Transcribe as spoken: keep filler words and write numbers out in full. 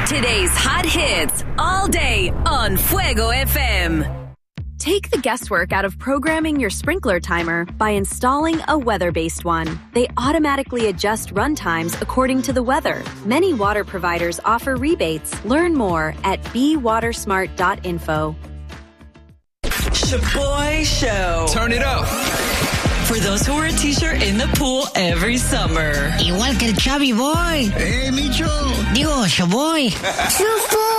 Today's hot hits all day on Fuego F M. Take the guesswork out of programming your sprinkler timer by installing a weather-based one. They automatically adjust run times according to the weather. Many water providers offer rebates. Learn more at be water smart dot info. Shaboy Show. Turn it up. For those who wear a t-shirt in the pool every summer. Igual que el Chubby Boy. Hey, Micho. Digo, Shaboy.